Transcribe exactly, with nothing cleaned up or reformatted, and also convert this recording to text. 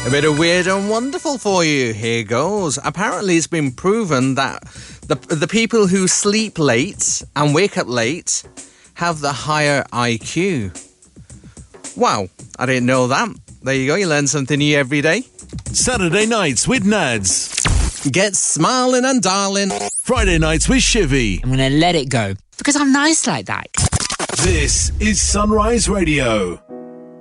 A bit of weird and wonderful for you. Here goes. Apparently it's been proven that the the people who sleep late and wake up late have the higher I Q. Wow, I didn't know that. There you go, you learn something new every day. Saturday nights with Nads. Get smiling and darling. Friday nights with Shivy. I'm going to let it go because I'm nice like that. This is Sunrise Radio.